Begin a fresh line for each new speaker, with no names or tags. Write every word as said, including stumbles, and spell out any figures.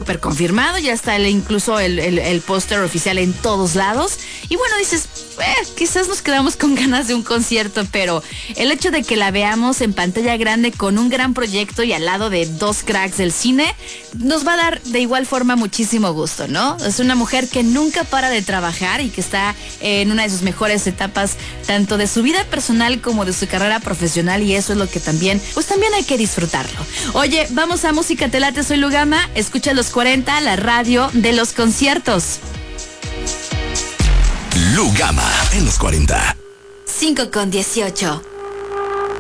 súper confirmado, ya está el, incluso el, el, el póster oficial en todos lados. Y bueno, dices, eh, quizás nos quedamos con ganas de un concierto, pero el hecho de que la veamos en pantalla grande con un gran proyecto y al lado de dos cracks del cine, nos va a dar de igual forma muchísimo gusto, ¿no? Es una mujer que nunca para de trabajar y que está en una de sus mejores etapas, tanto de su vida personal como de su carrera profesional, y eso es lo que también, pues también hay que disfrutarlo. Oye, vamos a Música Te Late, soy Lugama, escucha los cuarenta, la radio de los conciertos.
Lugama en los cuarenta.
cinco con dieciocho.